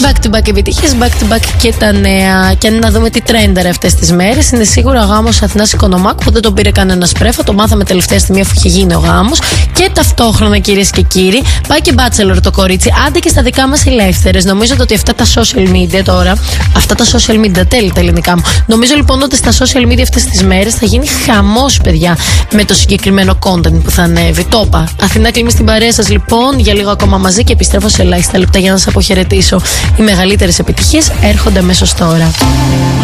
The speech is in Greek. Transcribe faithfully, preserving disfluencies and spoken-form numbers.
Back to back επιτυχίες, back to back και τα νέα. Και να δούμε τι τρένταρε αυτές τις μέρες. Είναι σίγουρα ο γάμος Αθηνάς Οικονομάκου που δεν τον πήρε κανένας πρέφα. Το μάθαμε τελευταία στιγμή αφού είχε γίνει ο γάμος. Και ταυτόχρονα, κυρίες και κύριοι, πάει και bachelor το κορίτσι. Άντε και στα δικά μας ελεύθερες. Νομίζω ότι αυτά τα social media τώρα. Αυτά τα social media, τέλει τα ελληνικά μου. Νομίζω λοιπόν ότι στα social media αυτές τις μέρες θα γίνει χαμός, παιδιά, με το συγκεκριμένο content που θα ανέβει. Το είπα. Αθηνά, κλείνει στην παρέα σας λοιπόν για λίγο ακόμα μαζί και επιστρέφω σε ελάχιστα λεπτά για να σας αποχαιρετήσω. Οι μεγαλύτερες επιτυχίες έρχονται αμέσως τώρα.